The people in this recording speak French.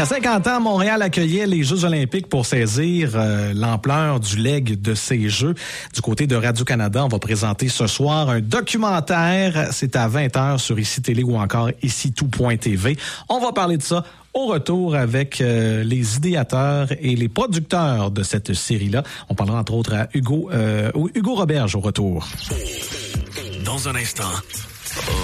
Il y a 50 ans, Montréal accueillait les Jeux olympiques pour saisir l'ampleur du legs de ces Jeux. Du côté de Radio-Canada, on va présenter ce soir un documentaire. C'est à 20h sur ICI Télé ou encore ICITout.tv. On va parler de ça au retour avec les idéateurs et les producteurs de cette série-là. On parlera entre autres à Hugo Roberge au retour. Dans un instant,